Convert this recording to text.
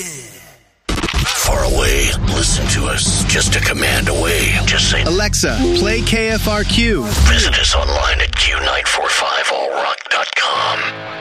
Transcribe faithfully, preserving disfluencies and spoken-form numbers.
Far away, listen to us just a command away. Just say, Alexa, play K F R Q. Visit us online at Q nine four five all rock dot com.